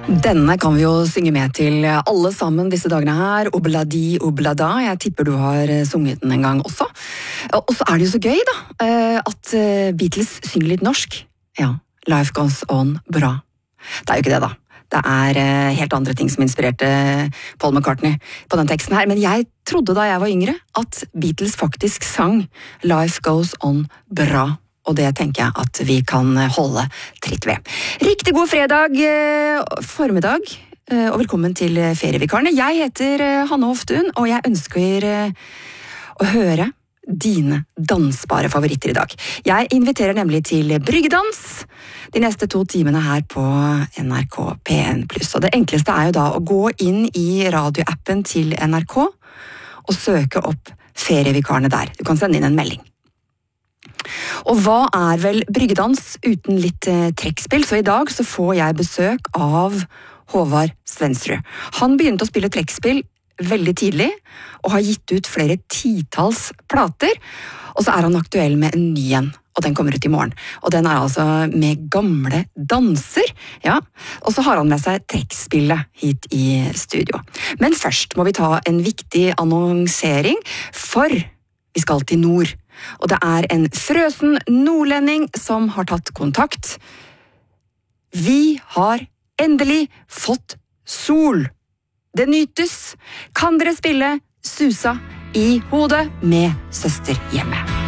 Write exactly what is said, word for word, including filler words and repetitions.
Denne kan vi jo synge med til alle sammen disse dagene her. Obladi, oblada. Jeg tipper du har sunget den en gang også. Og så er det jo så gøy da, at Beatles synger litt norsk. Ja, Life Goes On bra. Det er jo ikke det da. Det er helt andre ting som inspirerte Paul McCartney på den teksten her. Men jeg trodde da jeg var yngre at Beatles faktisk sang Life Goes On bra. Og det tenker jeg at vi kan holde tritt ved. Riktig god fredag, formiddag, og velkommen til Ferievikarene. Jeg heter Hanne Hoftun, og jeg ønsker å høre dine dansbare favoritter i dag. Jeg inviterer nemlig til bryggedans de neste to timene her på N R K P N pluss. Og det enkleste er jo da å gå inn i radioappen til N R K og søke opp Ferievikarene der. Du kan sende inn en melding. Og hva er vel bryggedans uten litt eh, trekkspill? Så i dag så får jeg besøk av Håvard Svensrud. Han begynte å spille trekkspill veldig tidlig, og har gitt ut flere titalls plater. Og så er han aktuell med en ny en, og den kommer ut i morgen. Og den er altså med gamle danser, ja. Og så har han med seg trekkspillet hit i studio. Men først må vi ta en viktig annonsering, for vi skal til nord. Og det er en frøsen nordlending som har tatt kontakt. Vi har endelig fått sol. Det nytes. Kan dere spille Susa i hodet med Søster hjemme?